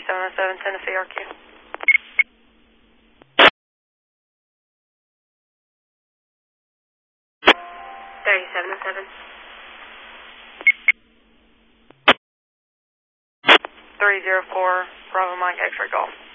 3707 Tennessee RQ. 3707. 304 Bravo Mike X-ray Golf.